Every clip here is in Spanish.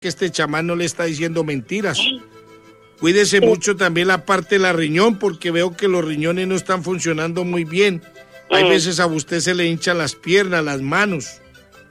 que este chamán no le está diciendo mentiras. Cuídese mucho también la parte de la riñón, porque veo que los riñones no están funcionando muy bien. Hay veces a usted se le hinchan las piernas, las manos.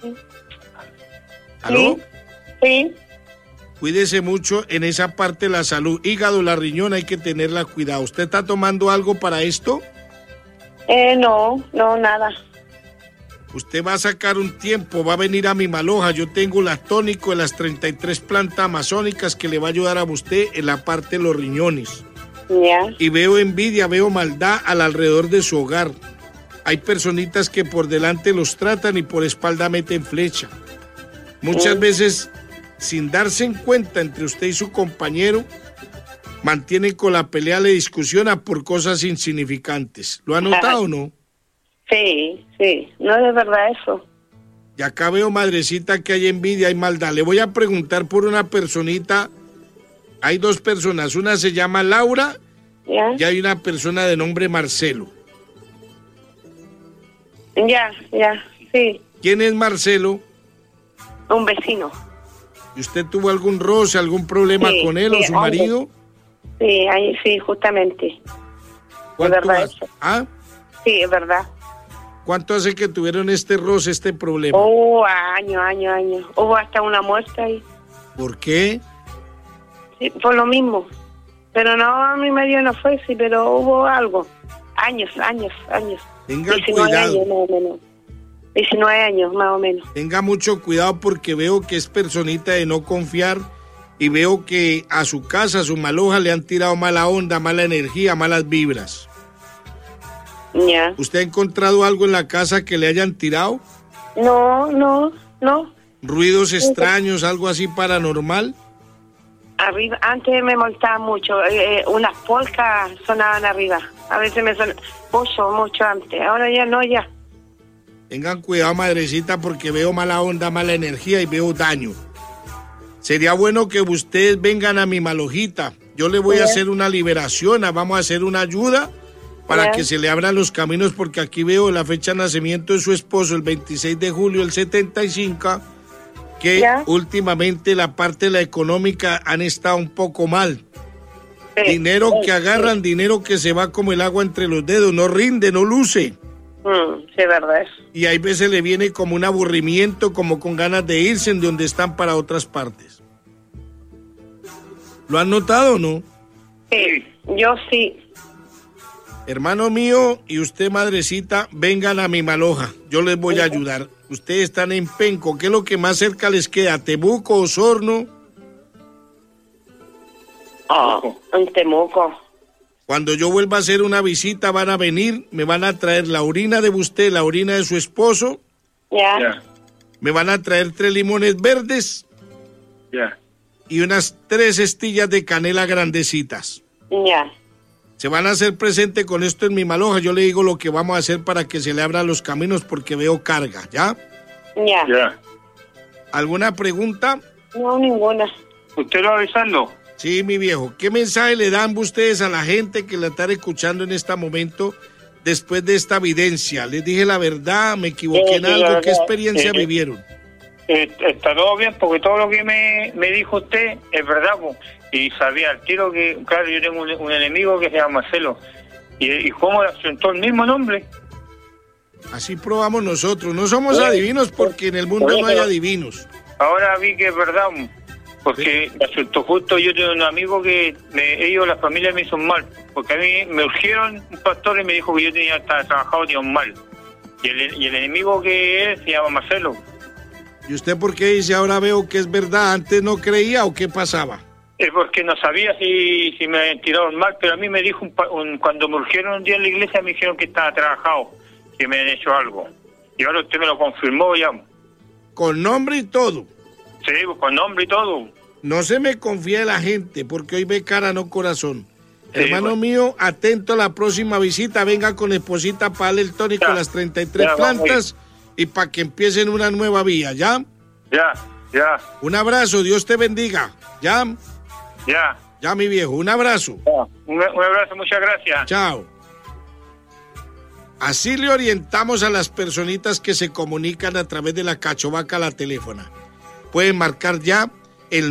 ¿Aló? Sí. Cuídese mucho en esa parte de la salud. Hígado, la riñón, hay que tenerla cuidado. ¿Usted está tomando algo para esto? No, nada. Usted va a sacar un tiempo, va a venir a mi Maloja. Yo tengo la tónico de las 33 plantas amazónicas que le va a ayudar a usted en la parte de los riñones. Ya. Y veo envidia, veo maldad al alrededor de su hogar. Hay personitas que por delante los tratan y por espalda meten flecha. Muchas veces, sin darse en cuenta entre usted y su compañero, mantienen con la pelea, la discusión por cosas insignificantes. ¿Lo ha notado o no? Sí, no es verdad eso. Y acá veo, madrecita, que hay envidia, hay maldad. Le voy a preguntar por una personita. Hay dos personas, una se llama Laura y hay una persona de nombre Marcelo. Ya, sí. ¿Quién es Marcelo? Un vecino. ¿Y usted tuvo algún roce, algún problema con él o su marido? Sí, ahí sí, justamente. ¿Cuánto es verdad hace? eso. ¿Ah? Sí, es verdad. ¿Cuánto hace que tuvieron este roce, este problema? Años. Hubo hasta una muerte ahí. ¿Por qué? Sí, por lo mismo. Pero no, a mi medio no fue, sí, pero hubo algo. Años. Tenga 19 cuidado. años más o menos. 19 años más o menos. Tenga mucho cuidado porque veo que es personita de no confiar y veo que a su casa, a su Maloja, le han tirado mala onda, mala energía, malas vibras. Ya. ¿Usted ha encontrado algo en la casa que le hayan tirado? No. ¿Ruidos extraños, algo así paranormal? Arriba, antes me molestaban mucho. Unas polcas sonaban arriba. A veces me sonaban mucho antes. Ahora ya no, ya. Tengan cuidado, madrecita, porque veo mala onda, mala energía y veo daño. Sería bueno que ustedes vengan a mi Malojita. Yo le voy a hacer una liberación, vamos a hacer una ayuda para que se le abran los caminos, porque aquí veo la fecha de nacimiento de su esposo, el 26 de julio del 75, que últimamente la parte de la económica han estado un poco mal. Dinero que agarran, dinero que se va como el agua entre los dedos, no rinde, no luce. Sí, verdad es. Y hay veces le viene como un aburrimiento, como con ganas de irse en donde están para otras partes. ¿Lo han notado o no? Sí, yo sí. Hermano mío y usted, madrecita, vengan a mi Maloja. Yo les voy a ayudar. Ustedes están en Penco. ¿Qué es lo que más cerca les queda? ¿Temuco, Osorno? En Temuco. Cuando yo vuelva a hacer una visita van a venir, me van a traer la orina de usted, la orina de su esposo. Me van a traer 3 limones verdes. Y unas 3 estillas de canela grandecitas. Se van a hacer presente con esto en mi Maloja. Yo le digo lo que vamos a hacer para que se le abran los caminos porque veo carga, ¿ya? ¿Alguna pregunta? No, ninguna. ¿Usted lo va avisando? Sí, mi viejo. ¿Qué mensaje le dan ustedes a la gente que la están escuchando en este momento después de esta evidencia? ¿Les dije la verdad? ¿Me equivoqué en algo? ¿Qué experiencia vivieron? Está todo bien, porque todo lo que me dijo usted es verdad, po. Y sabía al tiro que, claro, yo tengo un enemigo que se llama Marcelo. ¿Y cómo le asentó el mismo nombre? Así probamos nosotros. No somos adivinos porque en el mundo no hay adivinos. Ahora vi que es verdad, porque me asustó justo. Yo tengo un amigo que ellos, la familia, me hizo mal, porque a mí me urgieron un pastor y me dijo que yo tenía hasta trabajado, tenía un mal. Y el enemigo que es se llama Marcelo. ¿Y usted por qué dice ahora veo que es verdad? ¿Antes no creía o qué pasaba? Es porque no sabía si me tiraron mal, pero a mí me dijo, cuando me urgieron un día en la iglesia, me dijeron que estaba trabajado, que me han hecho algo. Y ahora usted me lo confirmó ya. Con nombre y todo. Sí, con nombre y todo. No se me confía de la gente, porque hoy ve cara, no corazón. Sí, hermano mío, atento a la próxima visita. Venga con esposita para darle el tónico a las 33 plantas y para que empiecen una nueva vía, ¿ya? Ya. Un abrazo, Dios te bendiga. ¿Ya? Ya, mi viejo, un abrazo. Un abrazo, muchas gracias. Chao. Así le orientamos a las personitas que se comunican a través de la cachovaca a la teléfona. Pueden marcar ya